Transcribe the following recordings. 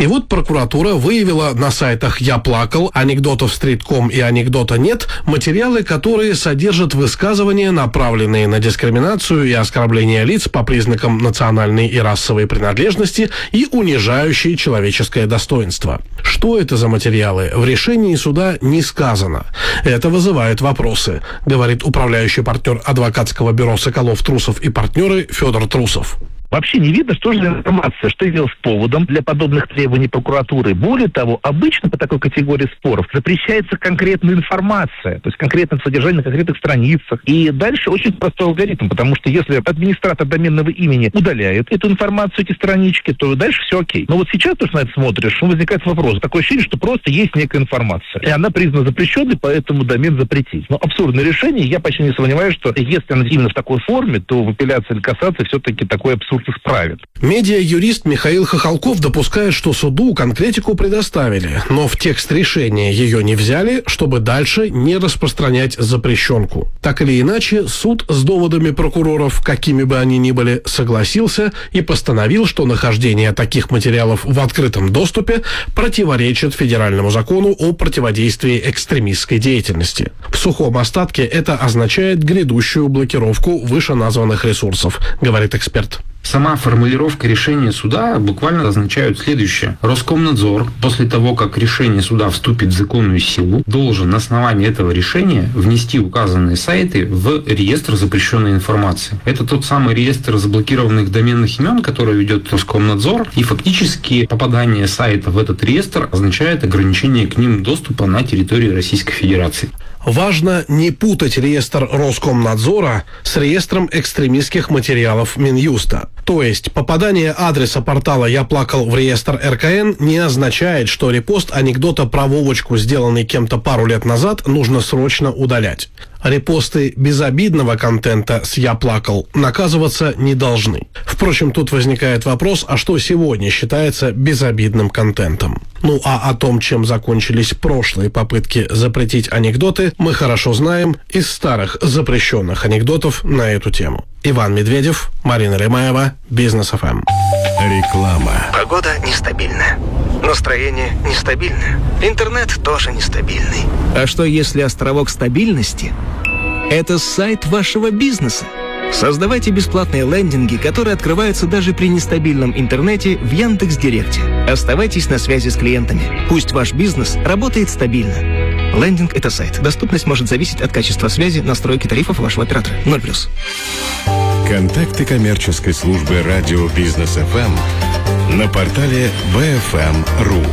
И вот прокуратура выявила на сайтах «Я плакал», «Анекдотов.стрит.ком» и «Анекдота нет» материалы, которые содержат высказывания, направленные на дискриминацию и оскорбление лиц по признакам национальной и расовой принадлежности и унижающие человеческое достоинство. Что это за материалы, в решении суда не сказано. Это вызывает вопросы, говорит управляющий партнер адвокатского бюро «Соколов, Трусов и партнеры» Федор Трусов. Вообще не видно, что же за информация, что явилось поводом для подобных требований прокуратуры. Более того, обычно по такой категории споров запрещается конкретная информация, то есть конкретное содержание на конкретных страницах. И дальше очень простой алгоритм, потому что если администратор доменного имени удаляет эту информацию, эти странички, то дальше все окей. Но вот сейчас, то, что на это смотришь, возникает вопрос. Такое ощущение, что просто есть некая информация. И она признана запрещенной, поэтому домен запретить. Но абсурдное решение, я почти не сомневаюсь, что если она именно в такой форме, то в апелляции или кассации все-таки такой абсурд исправит. Медиа-юрист Михаил Хохолков допускает, что суду конкретику предоставили, но в текст решения ее не взяли, чтобы дальше не распространять запрещенку. Так или иначе, суд с доводами прокуроров, какими бы они ни были, согласился и постановил, что нахождение таких материалов в открытом доступе противоречит федеральному закону о противодействии экстремистской деятельности. В сухом остатке это означает грядущую блокировку вышеназванных ресурсов, говорит эксперт. Сама формулировка решения суда буквально означает следующее. Роскомнадзор, после того, как решение суда вступит в законную силу, должен на основании этого решения внести указанные сайты в реестр запрещенной информации. Это тот самый реестр заблокированных доменных имен, который ведет Роскомнадзор, и фактически попадание сайта в этот реестр означает ограничение к ним доступа на территории Российской Федерации. Важно не путать реестр Роскомнадзора с реестром экстремистских материалов Минюста. То есть попадание адреса портала «Я плакал» в реестр РКН не означает, что репост анекдота про Вовочку, сделанный кем-то пару лет назад, нужно срочно удалять. Репосты безобидного контента с «Я плакал» наказываться не должны. Впрочем, тут возникает вопрос, а что сегодня считается безобидным контентом? Ну а о том, чем закончились прошлые попытки запретить анекдоты, мы хорошо знаем из старых запрещенных анекдотов на эту тему. Иван Медведев, Марина Лемаева, Бизнес ФМ. Реклама. Погода нестабильная. Настроение нестабильное. Интернет тоже нестабильный. А что если островок стабильности – это сайт вашего бизнеса? Создавайте бесплатные лендинги, которые открываются даже при нестабильном интернете в Яндекс.Директе. Оставайтесь на связи с клиентами. Пусть ваш бизнес работает стабильно. Лендинг – это сайт. Доступность может зависеть от качества связи, настройки тарифов вашего оператора. 0+. Контакты коммерческой службы радио Бизнес ФМ на портале bfm.ru.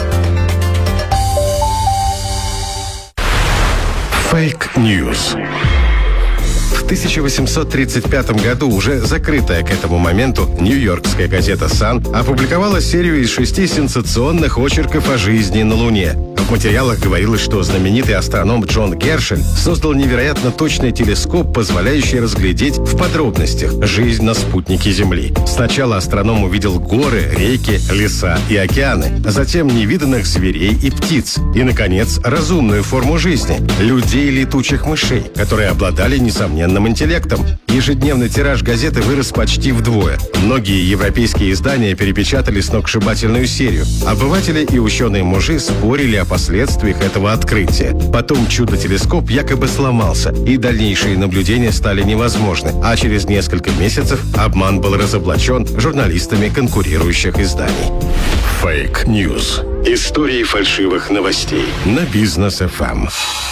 Fake News. В 1835 году уже закрытая к этому моменту нью-йоркская газета «Сан» опубликовала серию из 6 сенсационных очерков о жизни на Луне. В материалах говорилось, что знаменитый астроном Джон Гершель создал невероятно точный телескоп, позволяющий разглядеть в подробностях жизнь на спутнике Земли. Сначала астроном увидел горы, реки, леса и океаны, а затем невиданных зверей и птиц. И, наконец, разумную форму жизни – людей летучих мышей, которые обладали несомненным интеллектом. Ежедневный тираж газеты вырос почти вдвое. Многие европейские издания перепечатали сногсшибательную серию. Обыватели и ученые-мужи спорили о последствиях этого открытия. Потом чудо-телескоп якобы сломался, и дальнейшие наблюдения стали невозможны. А через несколько месяцев обман был разоблачен журналистами конкурирующих изданий. Fake News. Истории фальшивых новостей на Бизнес ФМ.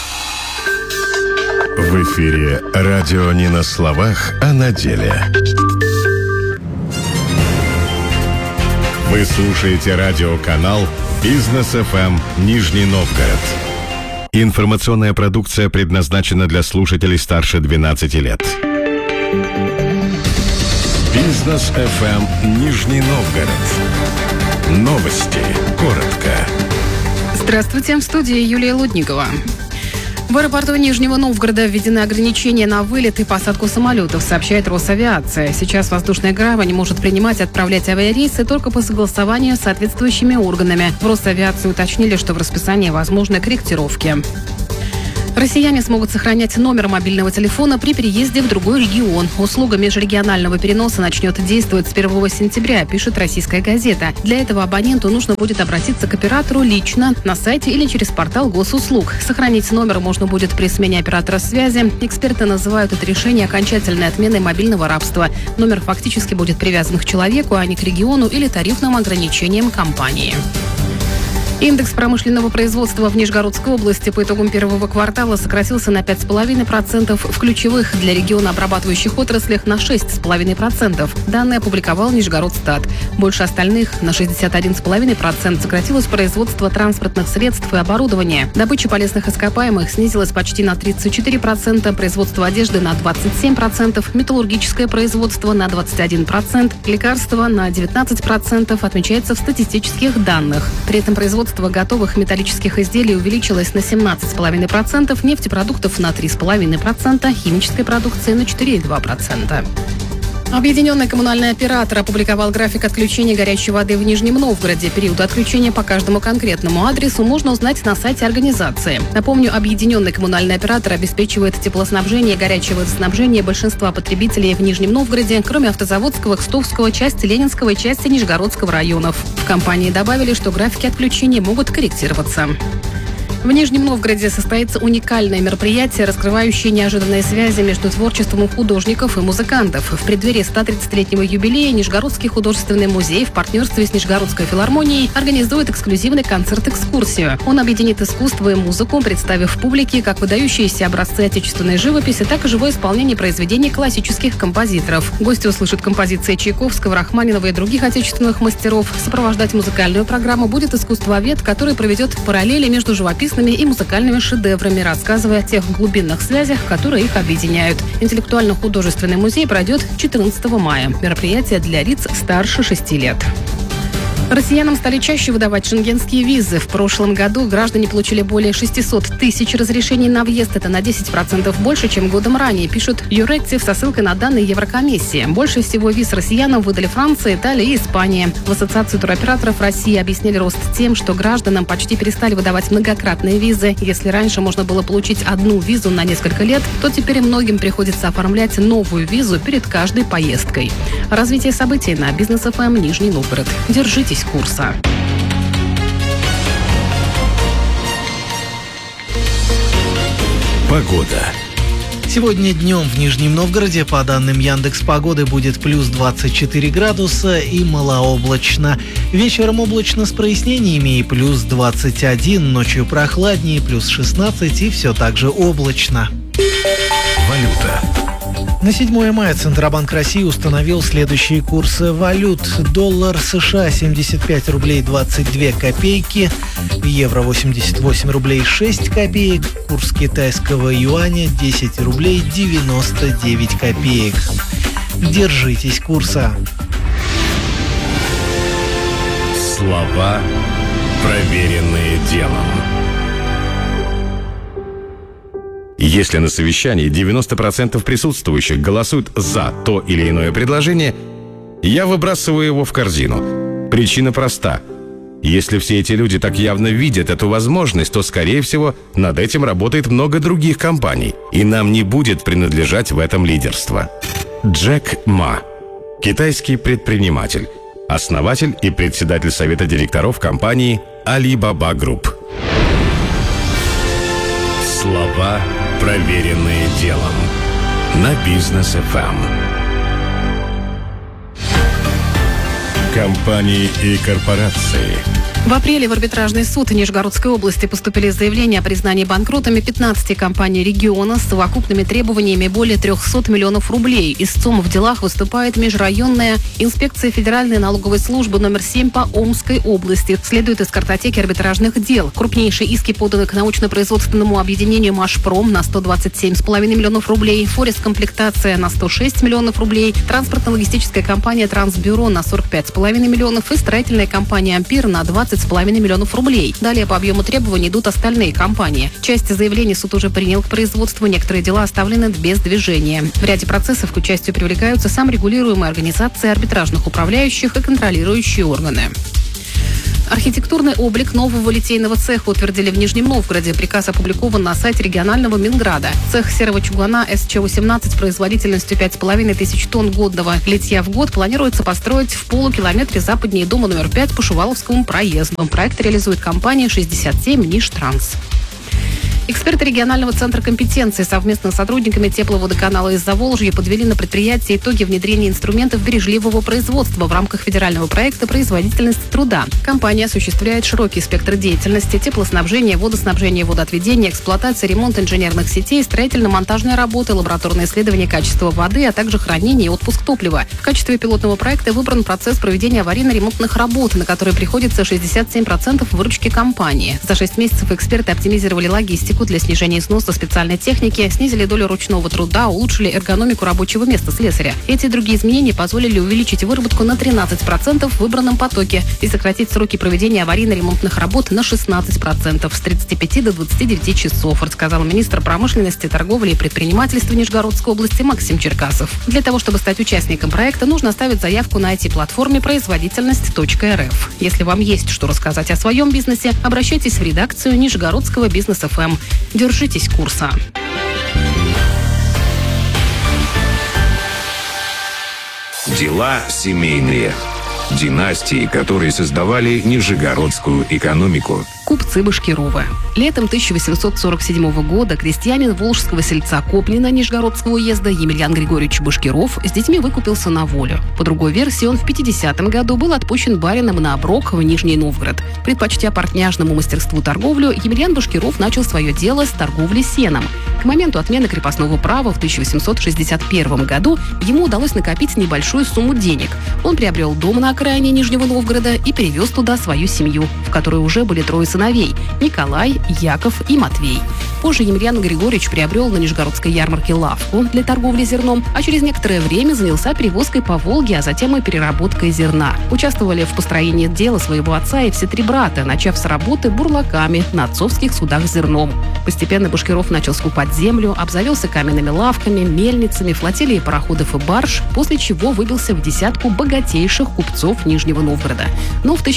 В эфире радио не на словах, а на деле. Вы слушаете радиоканал Бизнес ФМ Нижний Новгород. Информационная продукция предназначена для слушателей старше 12 лет. Бизнес ФМ Нижний Новгород. Новости. Коротко. Здравствуйте, в студии Юлия Лудникова. В аэропорту Нижнего Новгорода введены ограничения на вылет и посадку самолетов, сообщает Росавиация. Сейчас воздушная гавань может принимать и отправлять авиарейсы только по согласованию с соответствующими органами. В Росавиации уточнили, что в расписании возможны корректировки. Россияне смогут сохранять номер мобильного телефона при переезде в другой регион. Услуга межрегионального переноса начнет действовать с 1 сентября, пишет «Российская газета». Для этого абоненту нужно будет обратиться к оператору лично на сайте или через портал госуслуг. Сохранить номер можно будет при смене оператора связи. Эксперты называют это решение окончательной отменой мобильного рабства. Номер фактически будет привязан к человеку, а не к региону или тарифным ограничениям компании. Индекс промышленного производства в Нижегородской области по итогам первого квартала сократился на 5,5%, в ключевых для региона обрабатывающих отраслях на 6,5%. Данные опубликовал Нижегородстат. Больше остальных на 61,5% сократилось производство транспортных средств и оборудования. Добыча полезных ископаемых снизилась почти на 34%, производство одежды на 27%, металлургическое производство на 21%, лекарства на 19%, отмечается в статистических данных. При этом производство готовых металлических изделий увеличилось на 17,5%, нефтепродуктов на 3,5%, химической продукции на 4,2%. Объединенный коммунальный оператор опубликовал график отключения горячей воды в Нижнем Новгороде. Период отключения по каждому конкретному адресу можно узнать на сайте организации. Напомню, объединенный коммунальный оператор обеспечивает теплоснабжение и горячее водоснабжение большинства потребителей в Нижнем Новгороде, кроме Автозаводского, Кстовского, части Ленинского и части Нижегородского районов. В компании добавили, что графики отключения могут корректироваться. В Нижнем Новгороде состоится уникальное мероприятие, раскрывающее неожиданные связи между творчеством художников и музыкантов. В преддверии 130-летнего юбилея Нижегородский художественный музей в партнерстве с Нижегородской филармонией организует эксклюзивный концерт-экскурсию. Он объединит искусство и музыку, представив публике как выдающиеся образцы отечественной живописи, так и живое исполнение произведений классических композиторов. Гости услышат композиции Чайковского, Рахманинова и других отечественных мастеров. Сопровождать музыкальную программу будет искусствовед, который проведет параллели между живописными и музыкальными шедеврами, рассказывая о тех глубинных связях, которые их объединяют. Интеллектуально-художественный музей пройдет 14 мая. Мероприятие для лиц старше 6 лет. Россиянам стали чаще выдавать шенгенские визы. В прошлом году граждане получили более 600 тысяч разрешений на въезд. Это на 10% больше, чем годом ранее, пишут Юректив со ссылкой на данные Еврокомиссии. Больше всего виз россиянам выдали Франция, Италия и Испания. В Ассоциации туроператоров России объяснили рост тем, что гражданам почти перестали выдавать многократные визы. Если раньше можно было получить одну визу на несколько лет, то теперь многим приходится оформлять новую визу перед каждой поездкой. Развитие событий на Бизнес ФМ Нижний Новгород. Держитесь курса. Погода. Сегодня днем в Нижнем Новгороде, по данным Яндекс.Погоды, будет плюс 24 градуса и малооблачно. Вечером облачно с прояснениями и плюс 21, ночью прохладнее, плюс 16 и все так же облачно. Валюта. На 7 мая Центробанк России установил следующие курсы валют. Доллар США 75 рублей 22 копейки, евро 88 рублей 6 копеек, курс китайского юаня 10 рублей 99 копеек. Держитесь курса. Слова, проверенные делом. Если на совещании 90% присутствующих голосуют за то или иное предложение, я выбрасываю его в корзину. Причина проста. Если все эти люди так явно видят эту возможность, то, скорее всего, над этим работает много других компаний, и нам не будет принадлежать в этом лидерство. Джек Ма. Китайский предприниматель. Основатель и председатель совета директоров компании Alibaba Group. Слова, проверенные делом. На Бизнес ФМ. Компании и корпорации. В апреле в арбитражный суд Нижегородской области поступили заявления о признании банкротами 15 компаний региона с совокупными требованиями более 300 миллионов рублей. Истцом в делах выступает межрайонная инспекция Федеральной налоговой службы номер 7 по Омской области. Следует из картотеки арбитражных дел. Крупнейшие иски поданы к научно-производственному объединению «Машпром» на 127,5 миллионов рублей, «Форест-комплектация» на 106 миллионов рублей, транспортно-логистическая компания «Трансбюро» на 45,5 миллионов и строительная компания «Ампир» на 20,5 миллионов рублей. Далее по объему требований идут остальные компании. Часть заявлений суд уже принял к производству, некоторые дела оставлены без движения. В ряде процессов к участию привлекаются саморегулируемые организации арбитражных управляющих и контролирующие органы. Архитектурный облик нового литейного цеха утвердили в Нижнем Новгороде. Приказ опубликован на сайте регионального Минграда. Цех серого чугуна СЧ-18 производительностью 5500 тонн годного литья в год планируется построить в полукилометре западнее дома номер 5 по Шуваловскому проезду. Проект реализует компания 67 Нижтранс. Эксперты регионального центра компетенции совместно с сотрудниками тепловодоканала из Заволжья подвели на предприятии итоги внедрения инструментов бережливого производства в рамках федерального проекта «Производительность труда». Компания осуществляет широкий спектр деятельности: теплоснабжение, водоснабжение, водоотведение, эксплуатация, ремонт инженерных сетей, строительно-монтажные работы, лабораторные исследования качества воды, а также хранение и отпуск топлива. В качестве пилотного проекта выбран процесс проведения аварийно-ремонтных работ, на которые приходится 67% выручки компании. За 6 месяцев эксперты оптимизировали логистику для снижения износа специальной техники, снизили долю ручного труда, улучшили эргономику рабочего места слесаря. Эти и другие изменения позволили увеличить выработку на 13% в выбранном потоке и сократить сроки проведения аварийно-ремонтных работ на 16% с 35 до 29 часов, рассказал министр промышленности, торговли и предпринимательства Нижегородской области Максим Черкасов. Для того, чтобы стать участником проекта, нужно оставить заявку на IT-платформе производительность.рф. Если вам есть что рассказать о своем бизнесе, обращайтесь в редакцию Нижегородского бизнес-ФМ. Держитесь курса. Дела семейные. Династии, которые создавали нижегородскую экономику. Купцы Башкировы. Летом 1847 года крестьянин волжского сельца Копнина Нижегородского уезда Емельян Григорьевич Башкиров с детьми выкупился на волю. По другой версии, он в 50-м году был отпущен барином на оброк в Нижний Новгород. Предпочтя портняжному мастерству торговлю, Емельян Башкиров начал свое дело с торговли сеном. К моменту отмены крепостного права в 1861 году ему удалось накопить небольшую сумму денег. Он приобрел дом на окраине Нижнего Новгорода и перевез туда свою семью, в которой уже были трое сыновей – Николай, Яков и Матвей. Позже Емельян Григорьевич приобрел на Нижегородской ярмарке лавку для торговли зерном, а через некоторое время занялся перевозкой по Волге, а затем и переработкой зерна. Участвовали в построении дела своего отца и все три брата, начав с работы бурлаками на отцовских судах с зерном. Постепенно Башкиров начал скупать землю, обзавелся каменными лавками, мельницами, флотилией пароходов и барж, после чего выбился в десятку богатейших купцов Нижнего Новгорода. Но в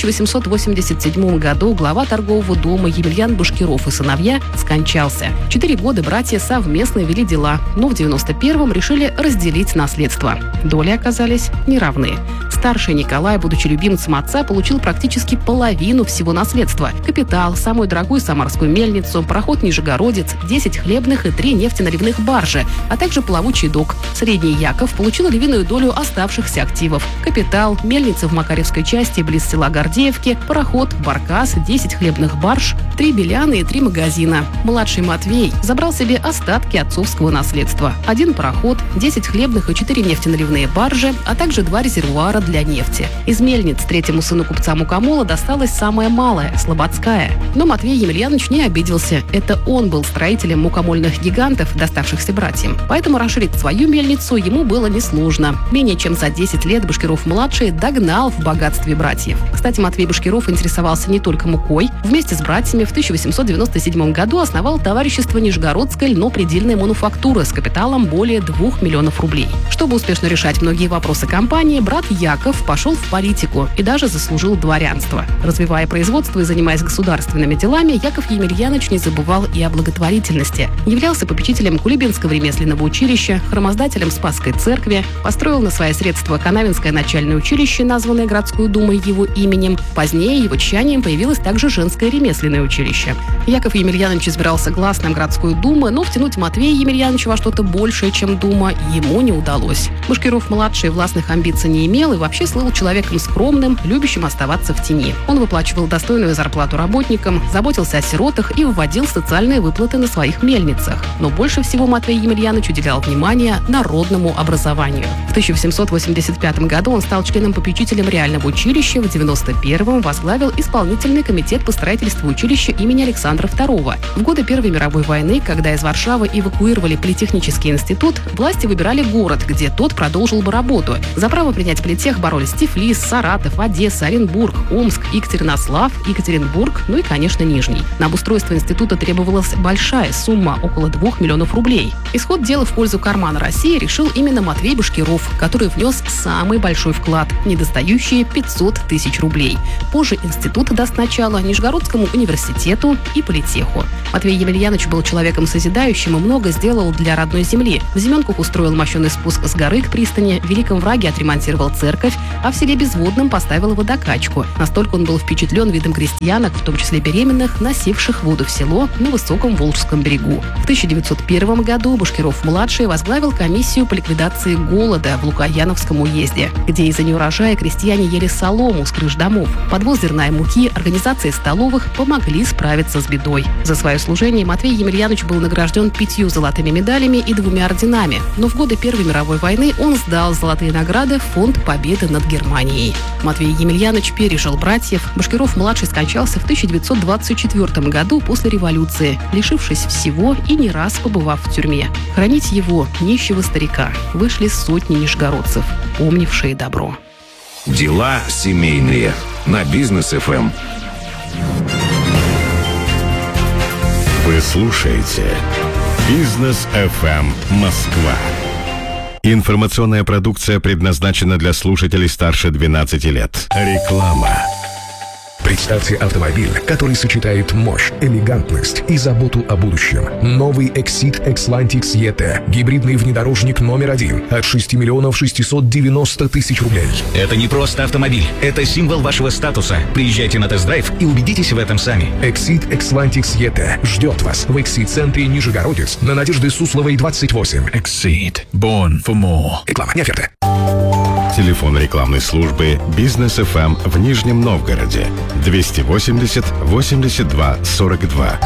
1887 году глава торгового дома Емельян Башкиров и сыновья скончался. 4 года братья совместно вели дела, но в 91-м решили разделить наследство. Доли оказались неравны. Старший Николай, будучи любимцем отца, получил практически половину всего наследства. Капитал, самую дорогую самарскую мельницу, пароход «Нижегородец», 10 хлебных и 3 нефтеналивных баржи, а также плавучий док. Средний Яков получил львиную долю оставшихся активов. Капитал, мельница в Макаревской части близ села Гордеевки, пароход, баркас, 10 хлебных барж, 3 беляна и 3 магазина. Младший Матвей забрал себе остатки отцовского наследства. 1 пароход, 10 хлебных и 4 нефтеналивные баржи, а также 2 резервуара для нефти. Из мельниц третьему сыну купца Мукомола досталась самая малая, Слободская. Но Матвей Емельянович не обиделся. Это он был строителем мукомольных гигантов, доставшихся братьям. Поэтому расширить свою мельницу ему было несложно. Менее чем за 10 лет Башкиров-младший догнал в богатстве братьев. Кстати, Матвей Башкиров интересовался не только мукой. Вместе с братьями в 1897 году основал товарищество Нижегородская льнопредельная мануфактура с капиталом более 2 миллионов рублей. Чтобы успешно решать многие вопросы компании, брат Яков пошел в политику и даже заслужил дворянство. Развивая производство и занимаясь государственными делами, Яков Емельянович не забывал и о благотворительности. Являлся попечителем Кулибинского ремесленного училища, храмоздателем Спасской церкви, построил на свои средства Канавинское начальное училище, названное городской думой его именем. Позднее его тщанием появилось также женское ремесленное училище. Яков Емельянович избирался гласным городской думы, но втянуть Матвея Емельяновича во что-то большее, чем дума, ему не удалось. Башкиров-младший властных амбиций не имел и вообще слыл человеком скромным, любящим оставаться в тени. Он выплачивал достойную зарплату работникам, заботился о сиротах и вводил социальные выплаты на своих мельницах. Но больше всего Матвей Емельянович уделял внимание народному образованию. В 1885 году он стал членом-попечителем реального училища, в 1991-м возглавил исполнительный комитет по строительству училища имени Александра II. В годы Первой мировой войны, когда из Варшавы эвакуировали Политехнический институт, власти выбирали город, где тот продолжил бы работу. За право принять политех боролись Тифлис, Саратов, Одесса, Оренбург, Омск, Екатеринослав, Екатеринбург, ну и, конечно, Нижний. На обустройство института требовалась большая сумма – около 2 миллионов рублей. Исход дела в пользу кармана России решил именно Матвей Башкиров, который внес самый большой вклад – недостающие 500 тысяч рублей. Позже институт даст начало Нижегородскому университету и политеху. Матвей Емельянович был человеком созидающим и много сделал для родной земли. В Зименках устроил мощеный спуск с горы к пристани, в Великом Враге отремонтировал церковь, а в селе Безводном поставил водокачку. Настолько он был впечатлен видом крестьянок, в том числе беременных, носивших воду в село на высоком Волжском берегу. В 1901 году Башкиров-младший возглавил комиссию по ликвидации голода в Лукояновском уезде, где из-за неурожая крестьяне ели солому с крыш домов. Подвоз зерна и муки, организация столовых помогли справиться с бедой. За свое служение Матвей Емельянович был награжден 5 золотыми медалями и 2 орденами. Но в годы Первой мировой войны он сдал золотые награды в Фонд Победы над Германией. Матвей Емельянович пережил братьев. Башкиров-младший скончался в 1924 году после революции, лишившись всего и не раз побывав в тюрьме. Хранить его, нищего старика, вышли сотни нижегородцев, помнившие добро. Дела семейные на Бизнес ФМ. Вы слушаете Бизнес ФМ Москва. Информационная продукция предназначена для слушателей старше 12 лет. Реклама. Представьте автомобиль, который сочетает мощь, элегантность и заботу о будущем. Новый Exit Xlantix ET. Гибридный внедорожник номер 1 от 6 миллионов 690 тысяч рублей. Это не просто автомобиль, это символ вашего статуса. Приезжайте на тест-драйв и убедитесь в этом сами. Exit Xlantix ET ждет вас в Exit-центре Нижегородец на Надежды Сусловой, 28. Exit. Born for more. Реклама, не оферта. Телефон рекламной службы Бизнес ФМ в Нижнем Новгороде 280 82 42.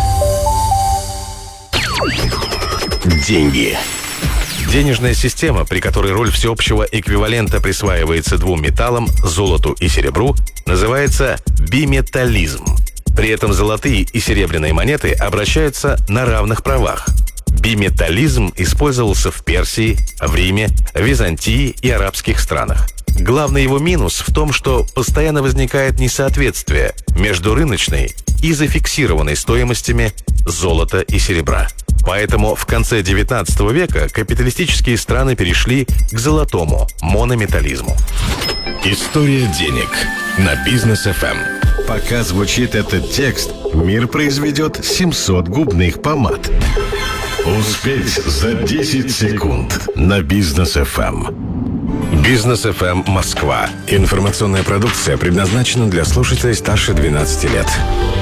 Деньги. Денежная система, при которой роль всеобщего эквивалента присваивается двум металлам, золоту и серебру, называется биметаллизм. При этом золотые и серебряные монеты обращаются на равных правах. Биметаллизм использовался в Персии, в Риме, Византии и арабских странах. Главный его минус в том, что постоянно возникает несоответствие между рыночной и зафиксированной стоимостями золота и серебра. Поэтому в конце XIX века капиталистические страны перешли к золотому монометаллизму. История денег на Бизнес ФМ. Пока звучит этот текст, мир произведет 700 губных помад. Успеть за 10 секунд на Бизнес ФМ. Бизнес ФМ Москва. Информационная продукция предназначена для слушателей старше 12 лет.